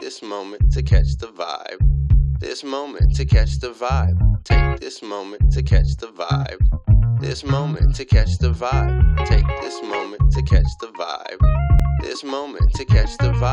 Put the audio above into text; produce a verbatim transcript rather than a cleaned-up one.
this moment to catch the vibe. This moment to catch the vibe. Take this moment to catch the vibe. This moment to catch the vibe. Take this moment to catch the vibe. This moment to catch the vibe.